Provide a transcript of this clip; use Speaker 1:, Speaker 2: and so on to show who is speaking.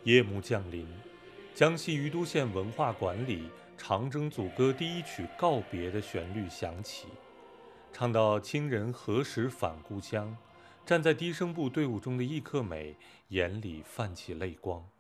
Speaker 1: 夜幕降临，江西余都县文化馆里长征组歌第一曲告别的旋律响起，唱到亲人何时返故乡，站在低声部队伍中的易克美眼里泛起泪光。